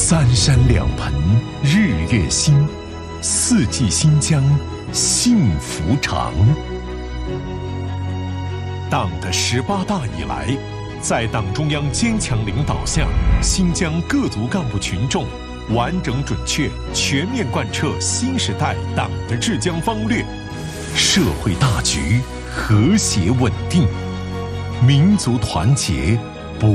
三山两盆日月新，四季新疆幸福长。党的18大以来，在党中央坚强领导下，新疆各族干部群众完整准确、全面贯彻新时代党的治疆方略，社会大局和谐稳定，民族团结